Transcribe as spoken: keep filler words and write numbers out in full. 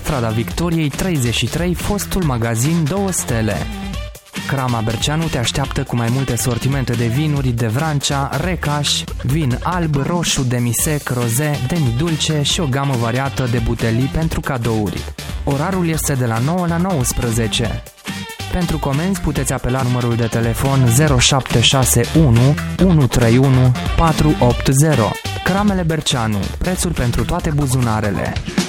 strada Victoriei treizeci și trei, fostul magazin Două Stele. Crama Berceanu te așteaptă cu mai multe sortimente de vinuri de Vrancea, Recaș, vin alb, roșu, demisec, roze, demidulce și o gamă variată de butelii pentru cadouri. Orarul este de la nouă la nouăsprezece. Pentru comenzi puteți apela numărul de telefon zero șapte șase unu unu trei unu patru opt zero. Cramele Berceanu, prețuri pentru toate buzunarele.